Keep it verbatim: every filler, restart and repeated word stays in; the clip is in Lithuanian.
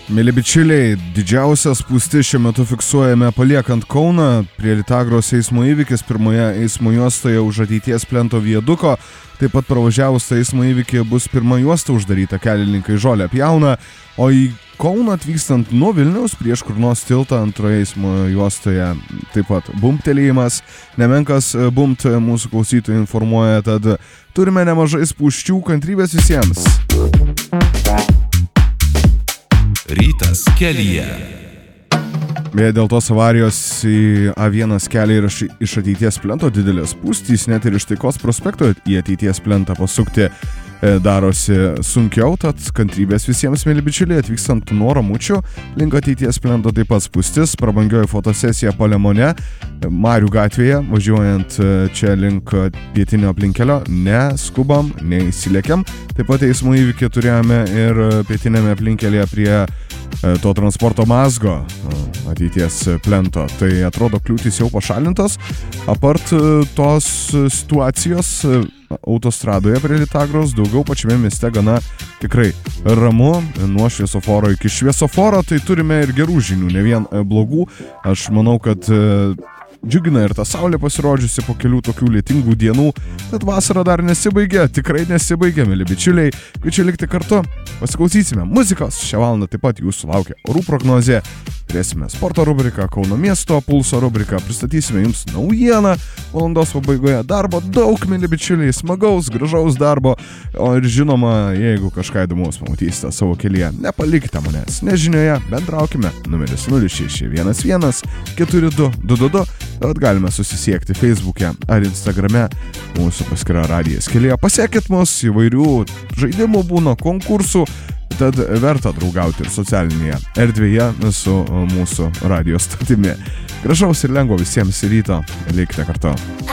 Mėly bičiuliai, didžiausią spūstį šiuo metu fiksuojame paliekant Kauną. Prie Lytagros eismo įvykis pirmoje eismo juostoje už ateities plento viaduko. Taip pat pravažiavus tą eismo įvykį bus pirma juosta uždaryta, kelininkai žolę pjauna. O į Kauną atvykstant nuo Vilniaus prieš Kurnos tiltą antroje eismo juostoje taip pat bumptelėjimas. Nemenkas bumpt mūsų klausytojai informuoja, tad turime nemažai spūsčių, kantrybės visiems. Rytas kelyje. Beje, dėl tos avarijos į A vienas kelią ir iš ateities plento didelės spūstys, net ir iš Taikos prospekto į ateities plentą pasukti darosi sunkiau, tad kantrybės visiems, mėly bičiuliai, atvykstant nuo Ramučių link ateities plento taip pat spūstis, prabangioji fotosesija Palemone, Marių gatvėje, važiuojant čia link pietinio aplinkelio, neskubam, neįsilėkiam. Taip pat eismo įvykį turėjome ir pietinėme aplinkelėje prie to transporto mazgo ateities plento. Tai atrodo kliūtys jau pašalintos. Apart tos situacijos autostradoje prie Lytagros, daugiau pačiame mieste gana tikrai ramu, nuo šviesoforo iki šviesoforo, tai turime ir gerų žinių, ne vien blogų. Aš manau, kad džiugina ir ta saulė pasirodžiusi po kelių tokių lietingų dienų, tad vasara dar nesibaigė, tikrai nesibaigė, mėly bičiuliai, kviečiu likti kartu, pasiklausysime muzikos, šią valandą taip pat jūsų laukia orų prognozė, turėsime sporto rubriką, Kauno miesto pulso rubriką, pristatysime jums naujieną, valandos pabaigoje darbo daug, mėly bičiuliai, smagaus, gražaus darbo, o ir žinoma, jeigu kažką įdomaus pamatysite savo kelyje, nepalikite manęs nežinioje, bendraukime, numeris nulis šeši vienas vienas keturi du du du du, tad galime susisiekti Facebook'e ar Instagrame, mūsų paskyra Radijas kelyje. Pasiekit mus, įvairių žaidimų būna, konkursų, tad verta draugauti ir socialinėje erdvėje su mūsų radijo stotimi. Gražaus ir lengvo visiems ryto, likite kartu.